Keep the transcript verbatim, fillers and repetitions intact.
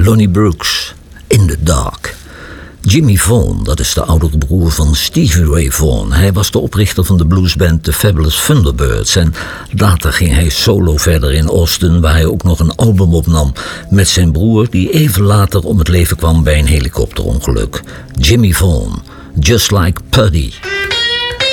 Donnie Brooks, In the Dark. Jimmy Vaughan, dat is de oudere broer van Stevie Ray Vaughan. Hij was de oprichter van de bluesband The Fabulous Thunderbirds. En later ging hij solo verder in Austin, waar hij ook nog een album opnam met zijn broer, die even later om het leven kwam bij een helikopterongeluk. Jimmy Vaughan, Just Like Puddy.